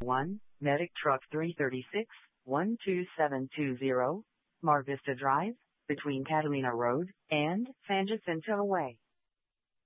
1, Medic Truck 336, 12720, Mar Vista Drive, between Catalina Road and San Jacinto Way.